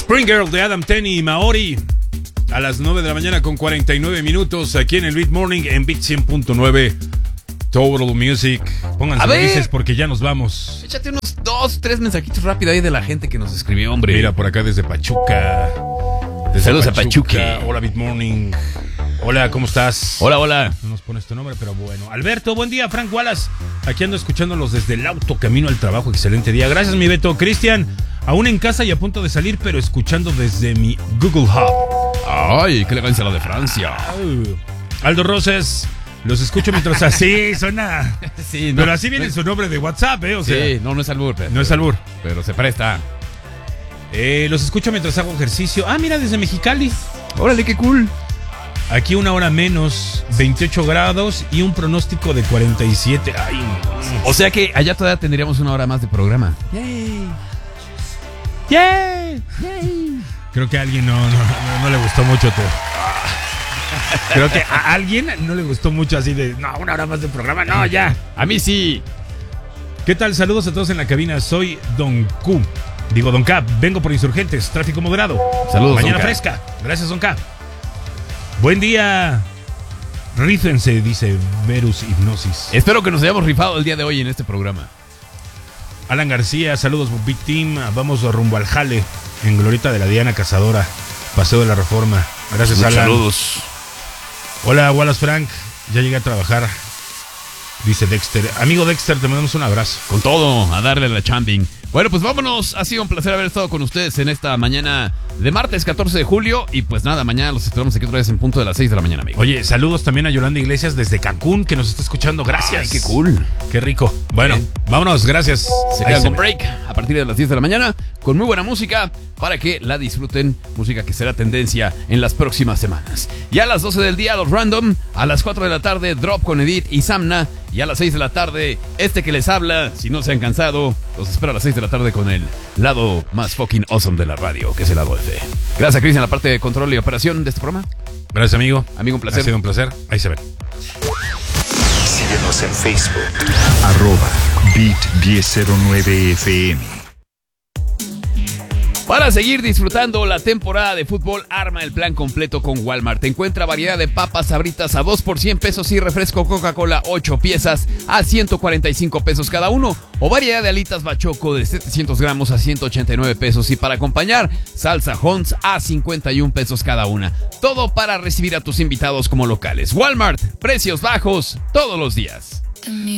Spring Girl de Adam Ten y Maori. A las 9 de la mañana con 49 minutos aquí en el Beat Morning en Beat 100.9 Total Music. Pónganse felices porque ya nos vamos. Échate unos 2, 3 mensajitos rápido ahí de la gente que nos escribió, hombre. Mira, por acá desde Pachuca. Saludos a Pachuca. Hola, Beat Morning. Hola, ¿cómo estás? Hola. No nos pones tu nombre, pero bueno. Alberto, buen día. Frank Wallace. Aquí ando escuchándolos desde el auto, camino al trabajo. Excelente día. Gracias, mi Beto. Cristian, aún en casa y a punto de salir, pero escuchando desde mi Google Hub. Ay, qué elegancia la de Francia. Aldo Roses, los escucho mientras así suena. Sí, no, pero así viene su nombre de WhatsApp, O sea, sí, no es albur. No es albur. Pero se presta. Los escucho mientras hago ejercicio. Ah, mira, desde Mexicali. Órale, qué cool. Aquí 1 hora menos, 28 grados y un pronóstico de 47. Ay, o sea que allá todavía tendríamos 1 hora más de programa. ¡Yay! ¡Yay! ¡Yay! Creo que a alguien no le gustó mucho. Creo que a alguien no le gustó mucho así de, 1 hora más de programa, no, ya. A mí sí. ¿Qué tal? Saludos a todos en la cabina. Soy Don Q. Digo, Don K. Vengo por Insurgentes, tráfico moderado. Saludos, mañana Don K. fresca. Gracias, Don K. Buen día. Rífense, dice Verus Hipnosis. Espero que nos hayamos rifado el día de hoy en este programa. Alan García, saludos Big Team. Vamos rumbo al jale en Glorieta de la Diana Cazadora, Paseo de la Reforma. Gracias, Alan. Saludos. Hola, Wallace Frank. Ya llegué a trabajar, dice Dexter. Amigo Dexter, te mandamos un abrazo. Con todo, a darle la chambing. Bueno, pues vámonos. Ha sido un placer haber estado con ustedes en esta mañana de martes 14 de julio. Y pues nada, mañana los esperamos aquí otra vez en punto de las 6 de la mañana, amigo. Oye, saludos también a Yolanda Iglesias desde Cancún, que nos está escuchando. Gracias. Ay, qué cool. Qué rico. Bueno, vámonos, gracias. Se quedan con break a partir de las 10 de la mañana con muy buena música para que la disfruten. Música que será tendencia en las próximas semanas. Y a las 12 del día, los Random. A las 4 de la tarde, Drop con Edith y Samna. Y a las 6 de la tarde, este que les habla, si no se han cansado, los espero a las 6 de la tarde con el lado más fucking awesome de la radio, que es el lado F. Gracias, Cristian, la parte de control y operación de este programa. Gracias, amigo. Amigo, un placer. Ha sido un placer. Ahí se ven. Síguenos en Facebook. @Beat1009FM. Para seguir disfrutando la temporada de fútbol, arma el plan completo con Walmart. Encuentra variedad de papas Sabritas a 2 por 100 pesos y refresco Coca-Cola 8 piezas a 145 pesos cada uno. O variedad de alitas Bachoco de 700 gramos a 189 pesos. Y para acompañar, salsa Hons a 51 pesos cada una. Todo para recibir a tus invitados como locales. Walmart, precios bajos todos los días.